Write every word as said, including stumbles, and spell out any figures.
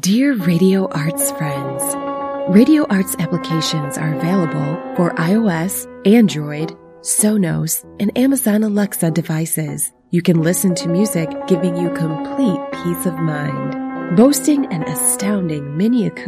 Dear Radio Arts friends, Radio Arts applications are available for iOS, Android, Sonos, and Amazon Alexa devices. You can listen to music giving you complete peace of mind. Boasting an astounding mini acoustic